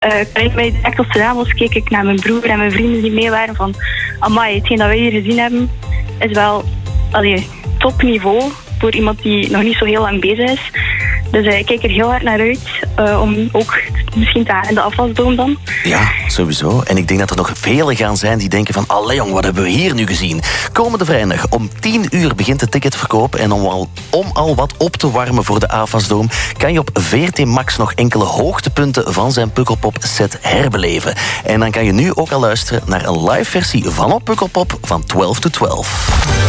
Toen ik bij de Ekelse was, keek ik naar mijn broer en mijn vrienden die mee waren van amai, hetgeen dat wij hier gezien hebben is wel topniveau voor iemand die nog niet zo heel lang bezig is. Dus ik kijk er heel hard naar uit om ook misschien te gaan in de afwasdome dan. Ja, sowieso. En ik denk dat er nog velen gaan zijn die denken van allee jong, wat hebben we hier nu gezien? Komende vrijdag om 10 uur begint de ticketverkoop en om al wat op te warmen voor de afwasdome kan je op VRT Max nog enkele hoogtepunten van zijn Pukkelpop set herbeleven. En dan kan je nu ook al luisteren naar een live versie van op Pukkelpop van 12 to 12.